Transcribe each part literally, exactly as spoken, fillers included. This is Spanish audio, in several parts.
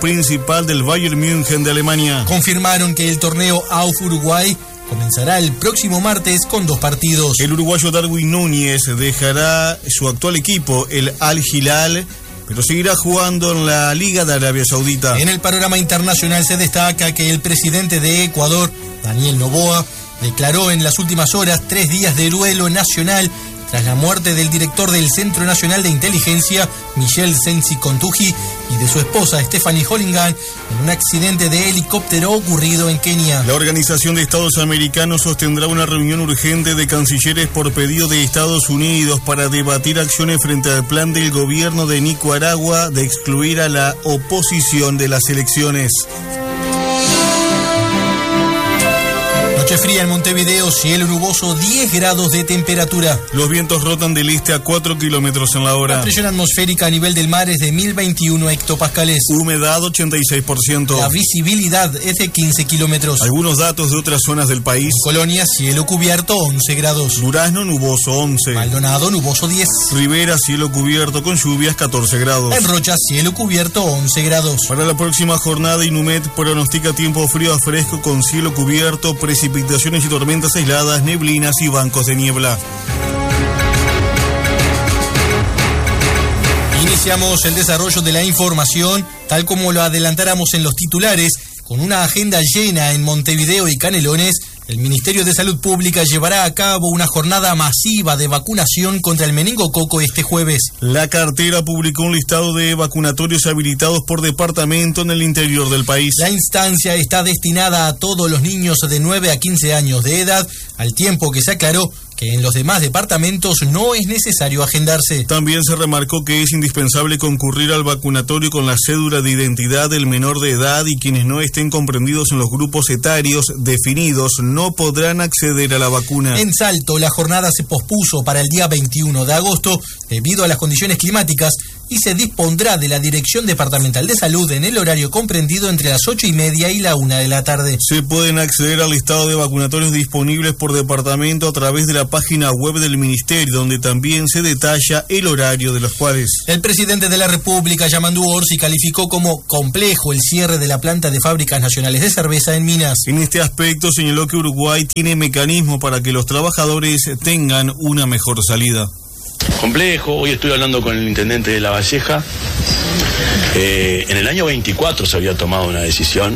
principal del Bayern München de Alemania. Confirmaron que el torneo A U F Uruguay comenzará el próximo martes con dos partidos. El uruguayo Darwin Núñez dejará su actual equipo, el Al Hilal, pero seguirá jugando en la Liga de Arabia Saudita. En el panorama internacional se destaca que el presidente de Ecuador, Daniel Noboa, declaró en las últimas horas tres días de duelo nacional tras la muerte del director del Centro Nacional de Inteligencia, Michel Sensi Contuji, y de su esposa, Stephanie Hollingham, en un accidente de helicóptero ocurrido en Kenia. La Organización de Estados Americanos sostendrá una reunión urgente de cancilleres por pedido de Estados Unidos para debatir acciones frente al plan del gobierno de Nicaragua de excluir a la oposición de las elecciones. Noche fría en Montevideo, cielo nuboso, diez grados de temperatura. Los vientos rotan del este a cuatro kilómetros en la hora. La presión atmosférica a nivel del mar es de mil veintiuno hectopascales. Humedad ochenta y seis por ciento. La visibilidad es de quince kilómetros. Algunos datos de otras zonas del país. En Colonia, cielo cubierto, once grados. Durazno, nuboso, once. Maldonado, nuboso, diez. Rivera, cielo cubierto con lluvias, catorce grados. En Rocha, cielo cubierto, once grados. Para la próxima jornada, Inumet pronostica tiempo frío a fresco con cielo cubierto, precipitaciones Precipitaciones y tormentas aisladas, neblinas y bancos de niebla. Iniciamos el desarrollo de la información, tal como lo adelantáramos en los titulares, con una agenda llena en Montevideo y Canelones. El Ministerio de Salud Pública llevará a cabo una jornada masiva de vacunación contra el meningococo este jueves. La cartera publicó un listado de vacunatorios habilitados por departamento en el interior del país. La instancia está destinada a todos los niños de nueve a quince años de edad, al tiempo que se aclaró que en los demás departamentos no es necesario agendarse. También se remarcó que es indispensable concurrir al vacunatorio con la cédula de identidad del menor de edad y quienes no estén comprendidos en los grupos etarios definidos no podrán acceder a la vacuna. En Salto, la jornada se pospuso para el día veintiuno de agosto debido a las condiciones climáticas y se dispondrá de la Dirección Departamental de Salud en el horario comprendido entre las ocho y media y la una de la tarde. Se pueden acceder al listado de vacunatorios disponibles por departamento a través de la página web del Ministerio, donde también se detalla el horario de los cuales. El presidente de la República, Yamandu Orsi, calificó como complejo el cierre de la planta de Fábricas Nacionales de Cerveza en Minas. En este aspecto señaló que Uruguay tiene mecanismos para que los trabajadores tengan una mejor salida. Complejo, hoy estoy hablando con el intendente de La Valleja. Eh, en el año veinticuatro se había tomado una decisión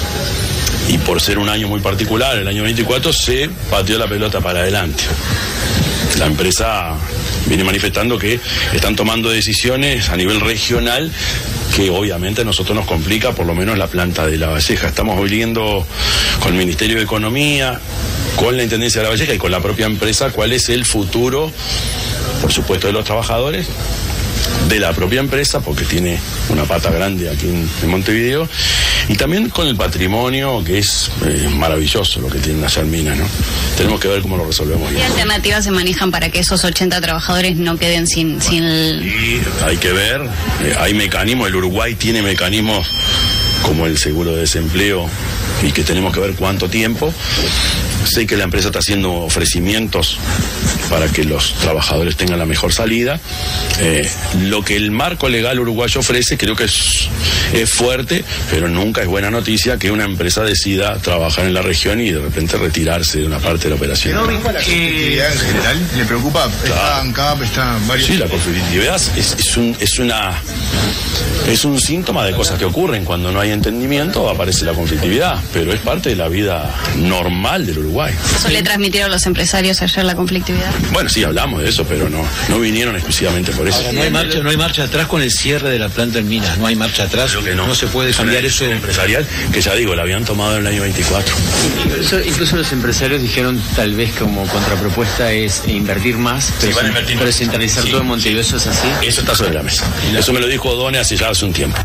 y por ser un año muy particular, el año veinticuatro se pateó la pelota para adelante. La empresa viene manifestando que están tomando decisiones a nivel regional que obviamente a nosotros nos complica, por lo menos la planta de La Valleja. Estamos viendo con el Ministerio de Economía, con la Intendencia de La Valleja y con la propia empresa cuál es el futuro, por supuesto, de los trabajadores, de la propia empresa, porque tiene una pata grande aquí en, en Montevideo, y también con el patrimonio, que es eh, maravilloso lo que tienen allá en Minas, ¿no? Tenemos que ver cómo lo resolvemos. ¿Qué alternativas se manejan para que esos ochenta trabajadores no queden sin... Bueno, sin el... y hay que ver, eh, hay mecanismos, el Uruguay tiene mecanismos como el seguro de desempleo, y que tenemos que ver cuánto tiempo. Sé que la empresa está haciendo ofrecimientos para que los trabajadores tengan la mejor salida. Eh, lo que el marco legal uruguayo ofrece creo que es, es fuerte, pero nunca es buena noticia que una empresa decida trabajar en la región y de repente retirarse de una parte de la operación. ¿No vincula la conflictividad en general? ¿Le preocupa? Está ANCAP, está varios... Sí, la conflictividad es, es, un, es, una, es un síntoma de cosas que ocurren. Cuando no hay entendimiento aparece la conflictividad, pero es parte de la vida normal del Uruguay. ¿Eso le transmitieron los empresarios ayer la conflictividad? Bueno, sí, hablamos de eso, pero no, no vinieron exclusivamente por eso. Ahora, no hay marcha, no hay marcha atrás con el cierre de la planta en Minas, no hay marcha atrás, Creo que no. no se puede cambiar eso. Empresarial, que ya digo, la habían tomado en el año veinticuatro. Incluso, incluso los empresarios dijeron, tal vez como contrapropuesta es invertir más, pero, Sí, van a invertir pero más. centralizar Sí. todo en Montevideo, ¿eso es así? Eso está sobre la mesa. Eso me lo dijo Odone hace ya hace un tiempo.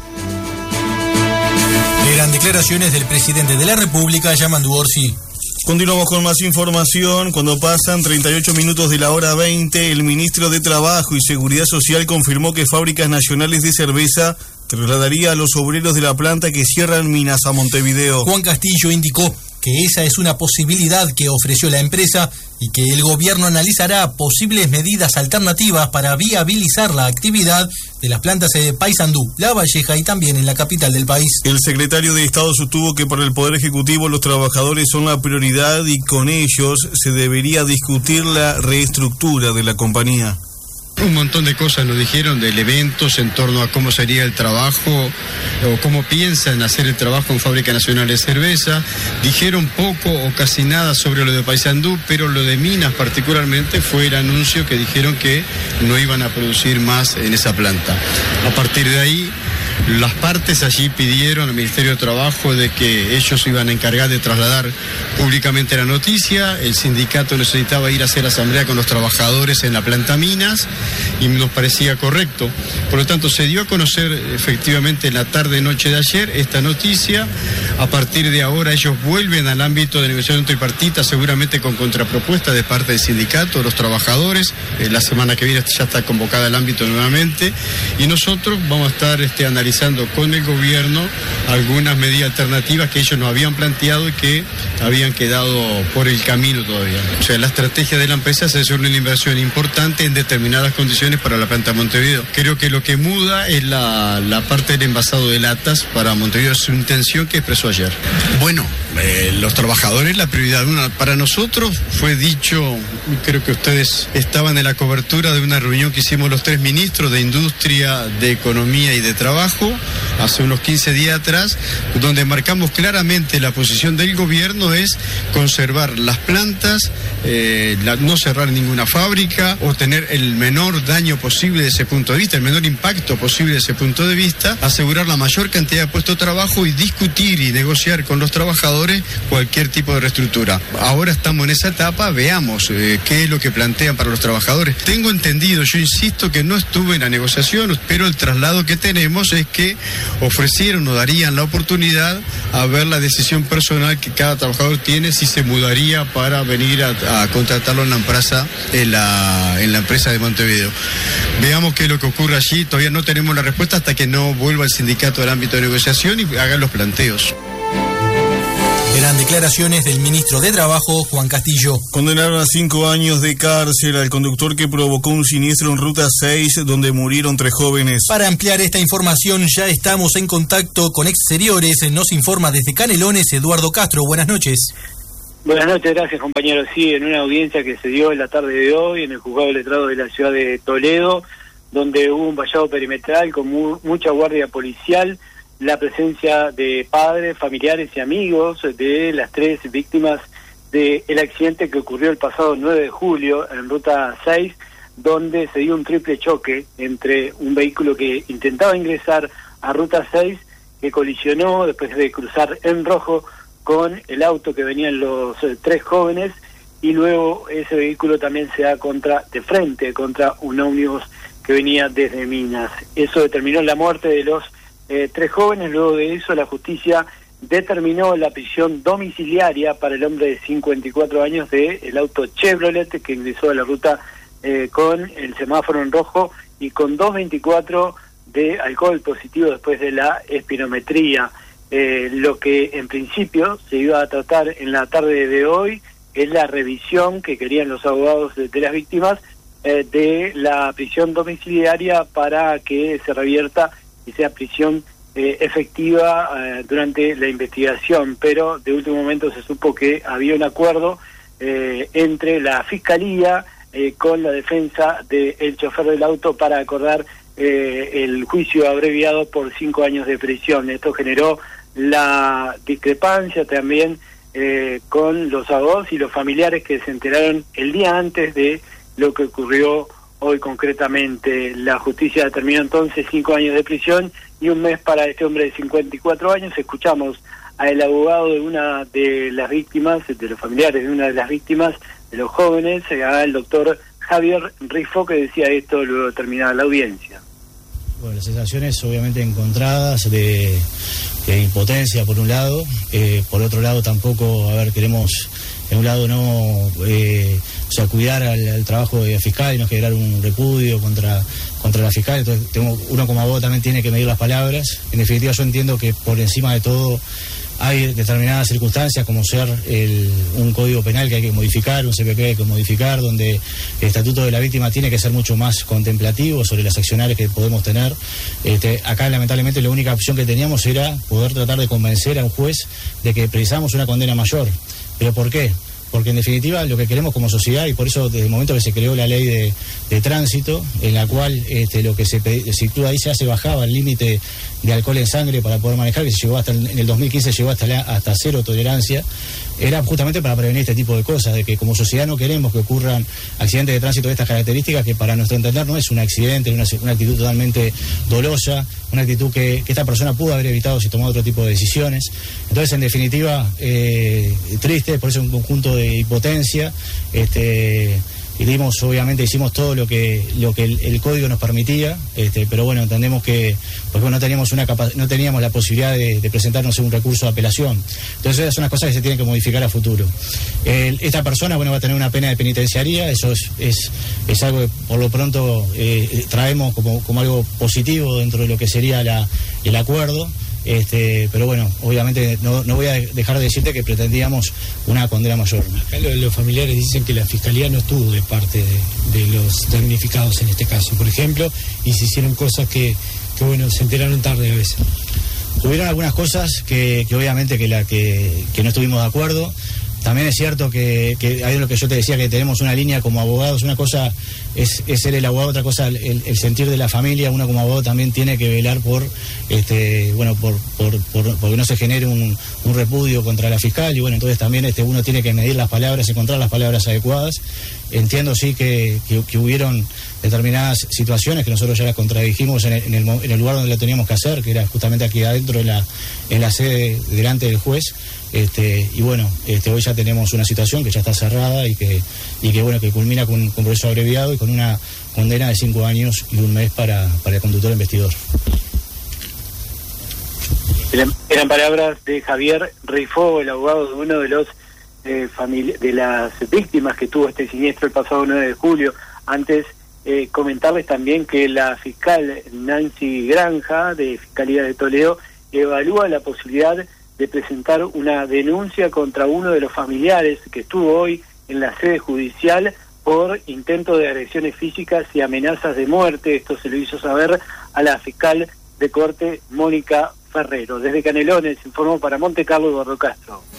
Eran declaraciones del presidente de la República, Yamandu Orsi. Continuamos con más información. Cuando pasan treinta y ocho minutos de la hora veinte, el ministro de Trabajo y Seguridad Social confirmó que Fábricas Nacionales de Cerveza trasladaría a los obreros de la planta que cierran Minas a Montevideo. Juan Castillo indicó que esa es una posibilidad que ofreció la empresa y que el gobierno analizará posibles medidas alternativas para viabilizar la actividad de las plantas de Paysandú, La Valleja y también en la capital del país. El secretario de Estado sostuvo que para el Poder Ejecutivo los trabajadores son la prioridad y con ellos se debería discutir la reestructura de la compañía. Un montón de cosas nos dijeron, de elementos en torno a cómo sería el trabajo o cómo piensan hacer el trabajo en Fábrica Nacional de Cerveza. Dijeron poco o casi nada sobre lo de Paysandú, pero lo de Minas particularmente fue el anuncio que dijeron que no iban a producir más en esa planta. A partir de ahí, las partes allí pidieron al Ministerio de Trabajo de que ellos iban a encargar de trasladar públicamente la noticia. El sindicato necesitaba ir a hacer asamblea con los trabajadores en la planta Minas y nos parecía correcto. Por lo tanto, se dio a conocer efectivamente en la tarde-noche de ayer esta noticia. A partir de ahora ellos vuelven al ámbito de negociación tripartita, seguramente con contrapropuesta de parte del sindicato, los trabajadores. Eh, la semana que viene ya está convocada el ámbito nuevamente y nosotros vamos a estar este, analizando con el gobierno algunas medidas alternativas que ellos nos habían planteado y que habían quedado por el camino todavía. O sea, la estrategia de la empresa es hacer una inversión importante en determinadas condiciones para la planta de Montevideo. Creo que lo que muda es la, la parte del envasado de latas para Montevideo, es su intención que expresó ayer. Bueno, eh, los trabajadores, la prioridad una para nosotros fue dicho, creo que ustedes estaban en la cobertura de una reunión que hicimos los tres ministros de Industria, de Economía y de Trabajo hace unos quince días atrás, donde marcamos claramente la posición del gobierno es conservar las plantas, eh, la, no cerrar ninguna fábrica o tener el menor daño posible desde ese punto de vista, el menor impacto posible desde ese punto de vista, asegurar la mayor cantidad de puestos de trabajo y discutir y negociar con los trabajadores cualquier tipo de reestructura. Ahora estamos en esa etapa, veamos eh, qué es lo que plantean para los trabajadores. Tengo entendido, yo insisto que no estuve en la negociación, pero el traslado que tenemos es que ofrecieron o darían la oportunidad a ver la decisión personal que cada trabajador tiene si se mudaría para venir a, a contratarlo en la empresa en la, en la empresa de Montevideo. Veamos qué es lo que ocurre allí, todavía no tenemos la respuesta hasta que no vuelva el sindicato al ámbito de negociación y hagan los planteos. Eran declaraciones del ministro de Trabajo, Juan Castillo. Condenaron a cinco años de cárcel al conductor que provocó un siniestro en Ruta seis, donde murieron tres jóvenes. Para ampliar esta información, ya estamos en contacto con Exteriores. Nos informa desde Canelones, Eduardo Castro. Buenas noches. Buenas noches, gracias compañeros. Sí, en una audiencia que se dio en la tarde de hoy en el Juzgado de Letrado de la ciudad de Toledo, donde hubo un vallado perimetral con mu mucha guardia policial, la presencia de padres, familiares y amigos de las tres víctimas del accidente que ocurrió el pasado nueve de julio en Ruta seis, donde se dio un triple choque entre un vehículo que intentaba ingresar a Ruta seis, que colisionó después de cruzar en rojo con el auto que venían los eh, tres jóvenes, y luego ese vehículo también se da contra de frente contra un ómnibus que venía desde Minas. Eso determinó la muerte de los Eh, tres jóvenes. Luego de eso la justicia determinó la prisión domiciliaria para el hombre de cincuenta y cuatro años del auto Chevrolet que ingresó a la ruta eh, con el semáforo en rojo y con dos veinticuatro de alcohol positivo después de la espirometría. Eh, lo que en principio se iba a tratar en la tarde de hoy es la revisión que querían los abogados de, de las víctimas eh, de la prisión domiciliaria para que se revierta y sea prisión eh, efectiva eh, durante la investigación, pero de último momento se supo que había un acuerdo eh, entre la Fiscalía eh, con la defensa del chofer del auto para acordar eh, el juicio abreviado por cinco años de prisión. Esto generó la discrepancia también eh, con los abogados y los familiares que se enteraron el día antes de lo que ocurrió hoy concretamente. La justicia determinó entonces cinco años de prisión y un mes para este hombre de cincuenta y cuatro años. Escuchamos al abogado de una de las víctimas, de los familiares de una de las víctimas, de los jóvenes, al doctor Javier Rifo, que decía esto luego de terminar la audiencia. Bueno, las sensaciones obviamente encontradas de, de impotencia por un lado, eh, por otro lado tampoco, a ver, queremos, en un lado no... Eh, o sea, cuidar al, al trabajo de fiscal y no generar un repudio contra, contra la fiscal. Entonces tengo, uno como abogado también tiene que medir las palabras. En definitiva, yo entiendo que por encima de todo hay determinadas circunstancias, como ser el, un código penal que hay que modificar, un C P P que hay que modificar, donde el estatuto de la víctima tiene que ser mucho más contemplativo sobre las accionarias que podemos tener. Este, acá, lamentablemente, la única opción que teníamos era poder tratar de convencer a un juez de que precisamos una condena mayor. ¿Pero por qué? Porque en definitiva lo que queremos como sociedad, y por eso desde el momento que se creó la ley de, de tránsito, en la cual este, lo que se sitúa ahí ya se bajaba el límite de alcohol en sangre para poder manejar, que se llegó hasta en el dos mil quince llegó hasta la, hasta cero tolerancia, era justamente para prevenir este tipo de cosas, de que como sociedad no queremos que ocurran accidentes de tránsito de estas características, que para nuestro entender no es un accidente, una, una actitud totalmente dolosa, una actitud que, que esta persona pudo haber evitado si tomó otro tipo de decisiones. Entonces, en definitiva, eh, triste, por eso un conjunto de impotencia, este... y dimos, obviamente hicimos todo lo que lo que el, el código nos permitía, este, pero bueno, entendemos que porque no teníamos una capa, no teníamos la posibilidad de, de presentarnos un recurso de apelación. Entonces esas son las cosas que se tienen que modificar a futuro. El, esta persona, bueno, va a tener una pena de penitenciaría, eso es es, es algo que por lo pronto eh, traemos como, como algo positivo dentro de lo que sería la, el acuerdo. Este, pero bueno, obviamente no, no voy a dejar de decirte que pretendíamos una condena mayor. Acá los, los familiares dicen que la Fiscalía no estuvo de parte de, de los damnificados en este caso, por ejemplo, y se hicieron cosas que, que bueno, se enteraron tarde a veces. Hubieron algunas cosas que, que obviamente que, la, que, que no estuvimos de acuerdo. También es cierto que, que hay lo que yo te decía, que tenemos una línea como abogados. Una cosa es, es ser el abogado, otra cosa el, el sentir de la familia. Uno como abogado también tiene que velar por, este, bueno, por, por, por porque no se genere un, un repudio contra la fiscal. Y bueno, entonces también este, uno tiene que medir las palabras, encontrar las palabras adecuadas. Entiendo sí que, que, que hubieron determinadas situaciones que nosotros ya las contradijimos en el, en, el, en el lugar donde lo teníamos que hacer, que era justamente aquí adentro en la, en la sede delante del juez. Este, y bueno, este, hoy ya tenemos una situación que ya está cerrada y que, y que bueno, que culmina con un proceso abreviado y con una condena de cinco años y un mes para, para el conductor investigador. Eran, eran palabras de Javier Reifó, el abogado de uno de los eh, famili- de las víctimas que tuvo este siniestro el pasado nueve de julio. Antes eh, comentarles también que la fiscal Nancy Granja, de Fiscalía de Toledo, evalúa la posibilidad de presentar una denuncia contra uno de los familiares que estuvo hoy en la sede judicial por intento de agresiones físicas y amenazas de muerte. Esto se lo hizo saber a la fiscal de corte Mónica Ferrero. Desde Canelones informó para Monte Carlo Eduardo Castro.